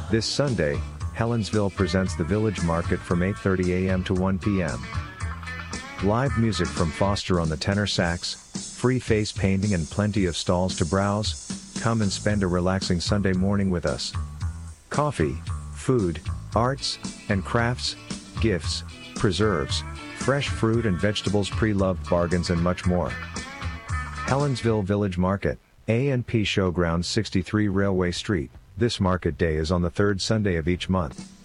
This Sunday, Helensville presents the Village Market from 8:30 a.m. to 1 p.m. Live music from Foster on the tenor sax, free face painting and plenty of stalls to browse. Come and spend a relaxing Sunday morning with us. Coffee, food, arts, and crafts, gifts, preserves, fresh fruit and vegetables, pre-loved bargains and much more. Helensville Village Market, A&P Showgrounds, 63 Railway Street. This market day is on the third Sunday of each month.